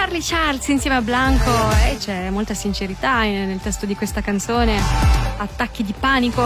Charlie Charles insieme a Blanco, e c'è molta sincerità nel testo di questa canzone. Attacchi di panico.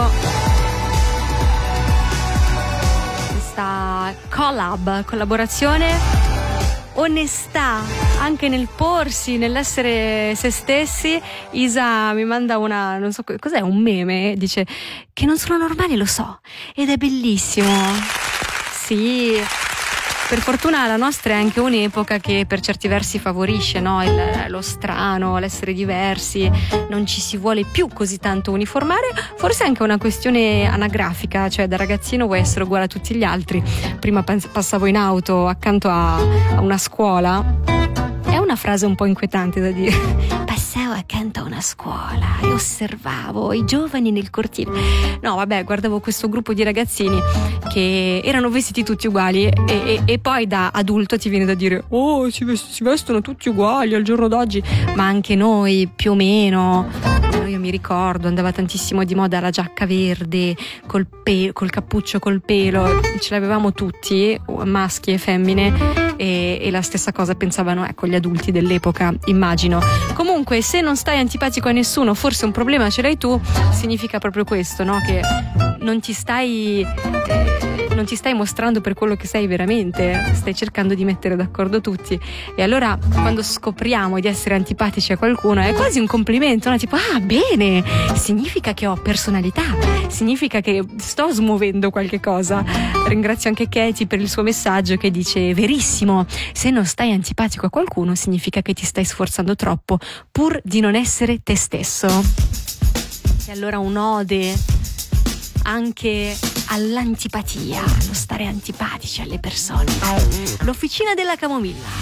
Questa collaborazione, onestà anche nel porsi, nell'essere se stessi. Isa mi manda non so cos'è, un meme, dice che non sono normale, lo so, ed è bellissimo. Sì, per fortuna la nostra è anche un'epoca che per certi versi favorisce, no? Lo strano, l'essere diversi, non ci si vuole più così tanto uniformare, forse è anche una questione anagrafica, cioè da ragazzino vuoi essere uguale a tutti gli altri. Prima passavo in auto accanto a una scuola, è una frase un po' inquietante da dire, passavo accanto a una scuola e osservavo i giovani nel cortile. No, vabbè, guardavo questo gruppo di ragazzini che erano vestiti tutti uguali e poi da adulto ti viene da dire si vestono tutti uguali al giorno d'oggi, ma anche noi più o meno. Io mi ricordo, andava tantissimo di moda la giacca verde col cappuccio col pelo, ce l'avevamo tutti, maschi e femmine, e la stessa cosa pensavano, ecco, gli adulti dell'epoca, immagino. Comunque, se non stai antipatico a nessuno, forse un problema ce l'hai tu, significa proprio questo, no? Che non ti stai mostrando per quello che sei veramente, stai cercando di mettere d'accordo tutti. E allora quando scopriamo di essere antipatici a qualcuno è quasi un complimento, no? Tipo, bene, significa che ho personalità, significa che sto smuovendo qualche cosa. Ringrazio anche Katie per il suo messaggio che dice: verissimo, se non stai antipatico a qualcuno significa che ti stai sforzando troppo pur di non essere te stesso. E allora un'ode anche all'antipatia, allo stare antipatici alle persone. L'Officina della Camomilla.